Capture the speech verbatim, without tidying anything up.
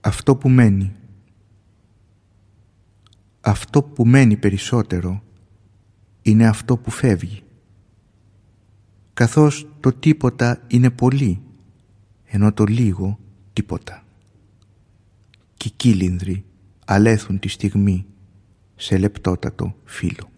αυτό που μένει. Αυτό που μένει περισσότερο είναι αυτό που φεύγει. Καθώς το τίποτα είναι πολύ, ενώ το λίγο τίποτα. Κι οι κύλινδροι αλέθουν τη στιγμή σε λεπτότατο φύλλο.